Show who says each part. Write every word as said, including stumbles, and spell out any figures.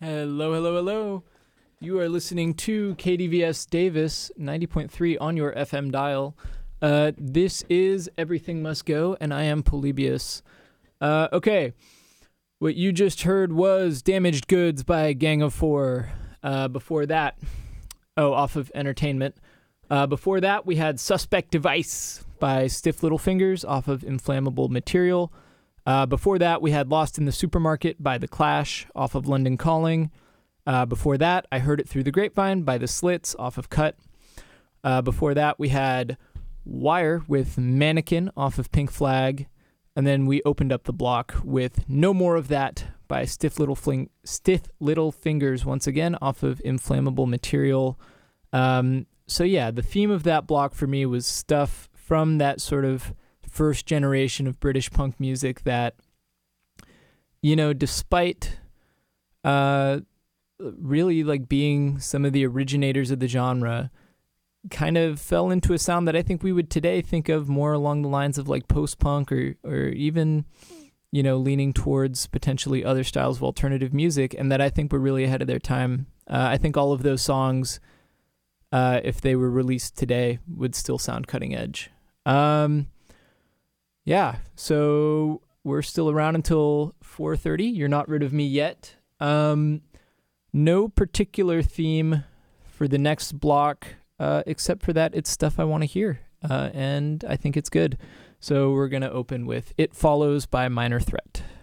Speaker 1: Hello, hello, hello. You are listening to K D V S Davis ninety point three on your F M dial. Uh, this is Everything Must Go, and I am Polybius. Uh, okay, what you just heard was Damaged Goods by Gang of Four. Uh, before that, oh, off of Entertainment. Uh, before that, we had Suspect Device by Stiff Little Fingers off of Inflammable Material. Uh, before that, we had Lost in the Supermarket by The Clash off of London Calling. Uh, before that, I Heard It Through the Grapevine by The Slits off of Cut. Uh, before that, we had Wire with Mannequin off of Pink Flag. And then we opened up the block with No More of That by Stiff Little, Fling- Stiff Little Fingers once again off of Inflammable Material. Um, so yeah, the theme of that block for me was stuff from that sort of first generation of British punk music that, you know, despite uh, really like being some of the originators of the genre, kind of fell into a sound that I think we would today think of more along the lines of like post-punk or, or even, you know, leaning towards potentially other styles of alternative music, and that I think were really ahead of their time. Uh, I think all of those songs, uh, if they were released today, would still sound cutting edge. Um... Yeah, so we're still around until four thirty. You're not rid of me yet. Um, no particular theme for the next block, uh, except for that it's stuff I want to hear, uh, and I think it's good. So we're going to open with It Follows by Minor Threat.